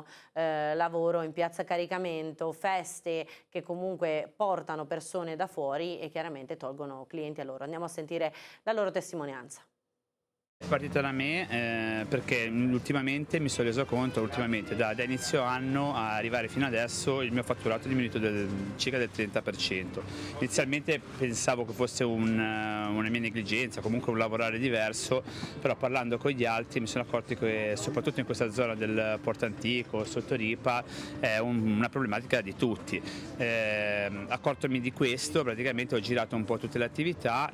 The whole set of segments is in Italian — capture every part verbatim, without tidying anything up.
tolgono eh, lavoro in piazza caricamento, feste che comunque portano persone da fuori e chiaramente tolgono clienti a loro. Andiamo a sentire la loro testimonianza. È partita da me eh, perché ultimamente mi sono reso conto, ultimamente da, da inizio anno a arrivare fino adesso il mio fatturato è diminuito del, circa del trenta per cento. Inizialmente pensavo che fosse un, una mia negligenza, comunque un lavorare diverso, però parlando con gli altri mi sono accorto che soprattutto in questa zona del Porto Antico, sotto Ripa, è un, una problematica di tutti. Eh, accortomi di questo, praticamente ho girato un po' tutte le attività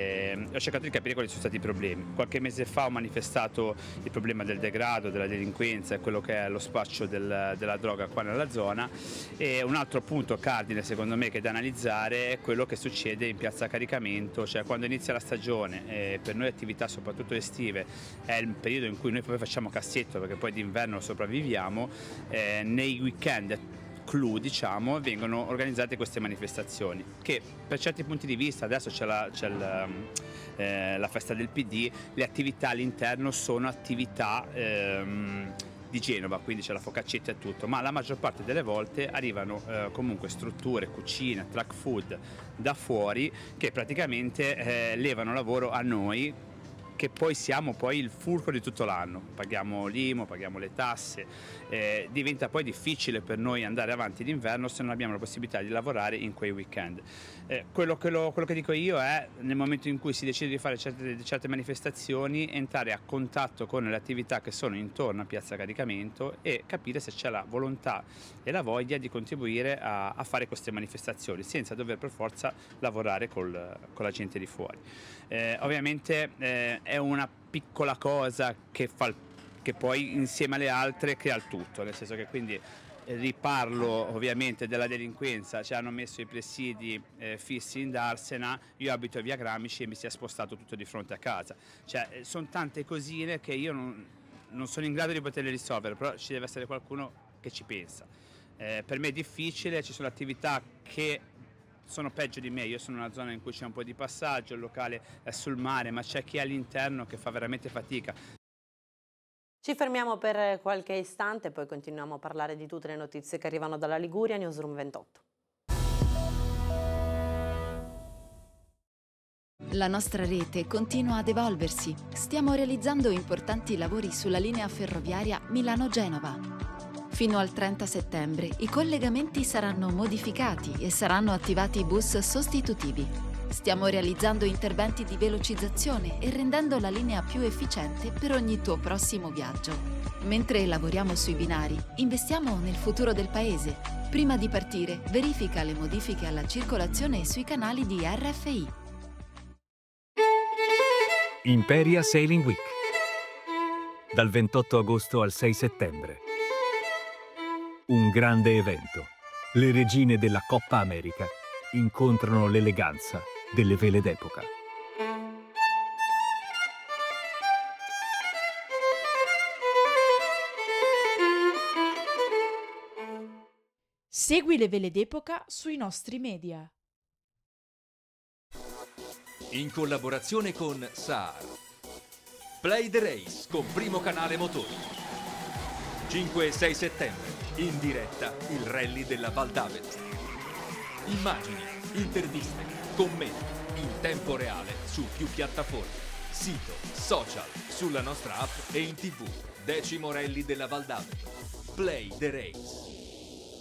e ho cercato di capire quali sono stati i problemi. Qualche mese fa ho manifestato il problema del degrado, della delinquenza e quello che è lo spaccio del, della droga qua nella zona, e un altro punto cardine secondo me che è da analizzare è quello che succede in piazza Caricamento, cioè quando inizia la stagione e per noi attività soprattutto estive è il periodo in cui noi poi facciamo cassetto perché poi d'inverno sopravviviamo, eh, nei weekend clou diciamo vengono organizzate queste manifestazioni che per certi punti di vista, adesso c'è la, c'è il, eh, la festa del P D, le attività all'interno sono attività ehm, di Genova, quindi c'è la focaccetta e tutto, ma la maggior parte delle volte arrivano eh, comunque strutture, cucine, truck food da fuori che praticamente eh, levano lavoro a noi, che poi siamo poi il fulcro di tutto l'anno, paghiamo l'I M U, paghiamo le tasse, eh, diventa poi difficile per noi andare avanti d'inverno se non abbiamo la possibilità di lavorare in quei weekend. Eh, quello, che lo, quello che dico io è, nel momento in cui si decide di fare certe, certe manifestazioni, entrare a contatto con le attività che sono intorno a Piazza Caricamento e capire se c'è la volontà e la voglia di contribuire a, a fare queste manifestazioni, senza dover per forza lavorare col, con la gente di fuori. Eh, ovviamente eh, è una piccola cosa che, fa, che poi insieme alle altre crea il tutto, nel senso che quindi riparlo ovviamente della delinquenza, ci hanno messo i presidi eh, fissi in Darsena, io abito a via Gramici e mi si è spostato tutto di fronte a casa, cioè sono tante cosine che io non, non sono in grado di poterle risolvere, però ci deve essere qualcuno che ci pensa. Eh, per me è difficile, ci sono attività che sono peggio di me, io sono in una zona in cui c'è un po' di passaggio, il locale è sul mare, ma c'è chi è all'interno che fa veramente fatica. Ci fermiamo per qualche istante, poi continuiamo a parlare di tutte le notizie che arrivano dalla Liguria, Newsroom ventotto. La nostra rete continua ad evolversi. Stiamo realizzando importanti lavori sulla linea ferroviaria Milano-Genova. Fino al trenta settembre i collegamenti saranno modificati e saranno attivati bus sostitutivi. Stiamo realizzando interventi di velocizzazione e rendendo la linea più efficiente per ogni tuo prossimo viaggio. Mentre lavoriamo sui binari, investiamo nel futuro del paese. Prima di partire, verifica le modifiche alla circolazione sui canali di R F I. Imperia Sailing Week. Dal ventotto agosto al sei settembre. Un grande evento. Le regine della Coppa America incontrano l'eleganza delle vele d'epoca. Segui le vele d'epoca sui nostri media. In collaborazione con Saar. Play the Race con Primo Canale Motori. cinque e sei settembre, in diretta il rally della Val d'Avet. Immagini, interviste, commenti, in tempo reale su più piattaforme, sito, social, sulla nostra app e in tv. Decimo rally della Val d'Avet. Play the Race.